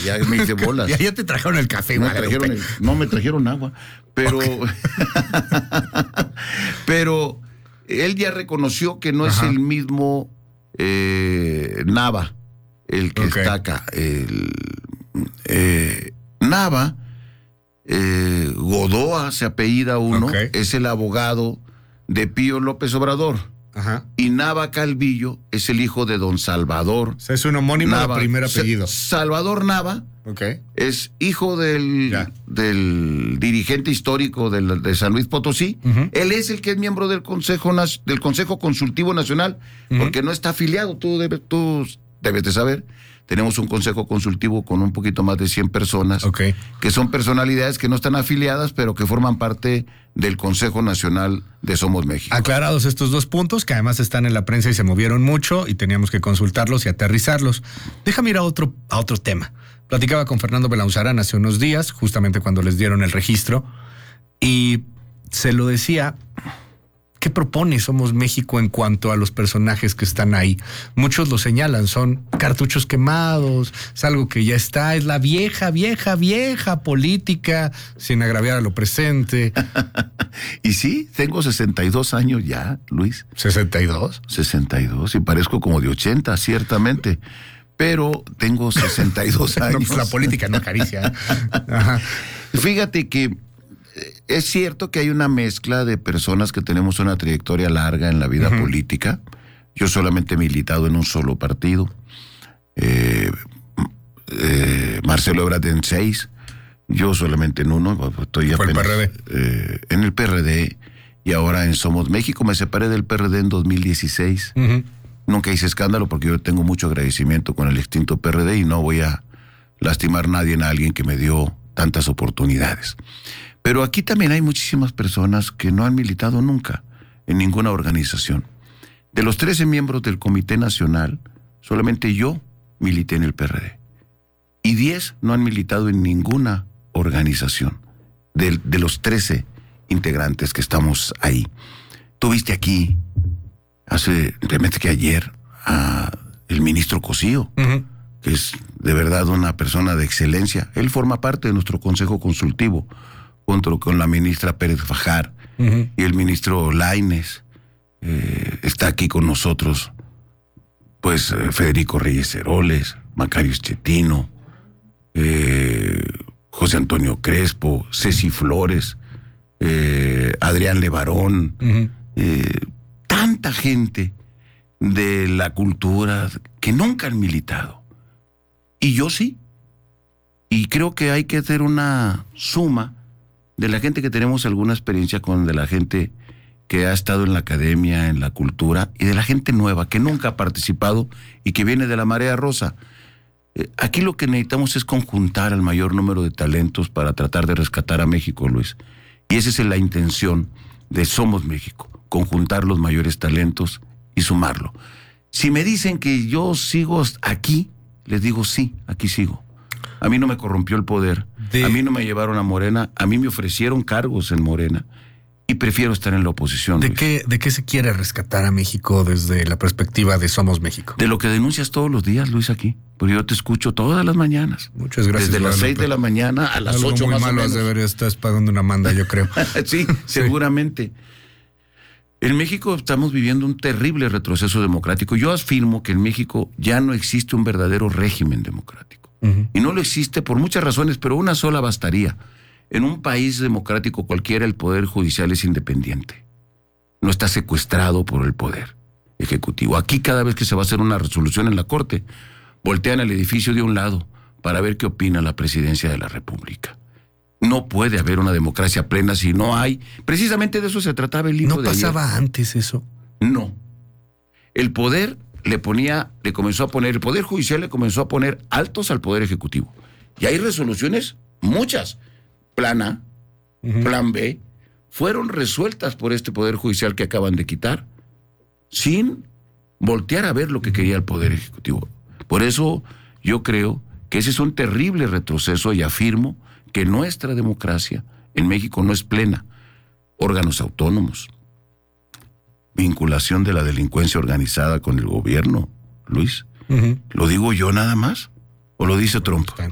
ya me hice bolas. Ya te trajeron el café, No me trajeron agua, pero... Okay. Pero él ya reconoció que no es el mismo Nava el que está acá. Nava, Godoa se apellida uno, es el abogado de Pío López Obrador. Ajá. Y Nava Calvillo es el hijo de don Salvador. O sea, es un homónimo de primer apellido. Salvador Nava es hijo del dirigente histórico de San Luis Potosí. Él es el que es miembro del Consejo Consultivo Nacional, porque no está afiliado. Tú debes de saber. Tenemos un consejo consultivo con un poquito más de 100 personas, que son personalidades que no están afiliadas, pero que forman parte del Consejo Nacional de Somos México. Aclarados estos dos puntos, que además están en la prensa y se movieron mucho, y teníamos que consultarlos y aterrizarlos. Déjame ir a otro tema. Platicaba con Fernando Belauzarán hace unos días, justamente cuando les dieron el registro, y se lo decía... ¿Qué propone Somos México en cuanto a los personajes que están ahí? Muchos lo señalan, son cartuchos quemados, es algo que ya está, es la vieja política, sin agraviar a lo presente. Y sí, tengo 62 años ya, Luis. ¿62? 62, y parezco como de 80, ciertamente. Pero tengo 62 años. No, pues la política no acaricia. Ajá. Fíjate que es cierto que hay una mezcla de personas que tenemos una trayectoria larga en la vida política. Yo solamente he militado en un solo partido. Marcelo Ebrard en 6. Yo solamente en uno. Estoy apenas, ¿fue el PRD? En el PRD y ahora en Somos México. Me separé del PRD en 2016. Nunca hice escándalo porque yo tengo mucho agradecimiento con el extinto PRD y no voy a lastimar a nadie, a alguien que me dio tantas oportunidades. Pero aquí también hay muchísimas personas que no han militado nunca en ninguna organización. De los 13 miembros del Comité Nacional, solamente yo milité en el PRD. Y 10 no han militado en ninguna organización. De los 13 integrantes que estamos ahí. Tuviste aquí, realmente que ayer, a el ministro Cosío, que es de verdad una persona de excelencia. Él forma parte de nuestro Consejo Consultivo, junto con la ministra Pérez Fajar y el ministro Lainez. Está aquí con nosotros, pues, Federico Reyes Heroles, Macario Schettino, José Antonio Crespo, Ceci Flores, Adrián Levarón, tanta gente de la cultura que nunca han militado. Y yo sí. Y creo que hay que hacer una suma de la gente que tenemos alguna experiencia con, de la gente que ha estado en la academia, en la cultura, y de la gente nueva que nunca ha participado y que viene de la marea rosa. Aquí lo que necesitamos es conjuntar al mayor número de talentos para tratar de rescatar a México, Luis. Y esa es la intención de Somos México, conjuntar los mayores talentos y sumarlo. Si me dicen que yo sigo aquí, les digo sí, aquí sigo. A mí no me corrompió el poder, a mí no me llevaron a Morena, a mí me ofrecieron cargos en Morena y prefiero estar en la oposición. ¿De qué se quiere rescatar a México desde la perspectiva de Somos México? De lo que denuncias todos los días, Luis, aquí, porque yo te escucho todas las mañanas. Muchas gracias. Desde las 6 de la mañana a las 8 más o menos. Estás pagando una manda, yo creo. Sí, seguramente. En México estamos viviendo un terrible retroceso democrático. Yo afirmo que en México ya no existe un verdadero régimen democrático. Y no lo existe por muchas razones, pero una sola bastaría. En un país democrático cualquiera el poder judicial es independiente. No está secuestrado por el poder ejecutivo. Aquí cada vez que se va a hacer una resolución en la Corte, voltean el edificio de un lado para ver qué opina la presidencia de la República. No puede haber una democracia plena si no hay. Precisamente de eso se trataba el libro de ayer. ¿No pasaba antes eso? No. El poder el Poder Judicial le comenzó a poner altos al Poder Ejecutivo. Y hay resoluciones, muchas. Plan A, Plan B, fueron resueltas por este Poder Judicial que acaban de quitar, sin voltear a ver lo que quería el Poder Ejecutivo. Por eso yo creo que ese es un terrible retroceso y afirmo que nuestra democracia en México no es plena. Órganos autónomos, vinculación de la delincuencia organizada con el gobierno, Luis. ¿Lo digo yo nada más? ¿O lo dice Trump?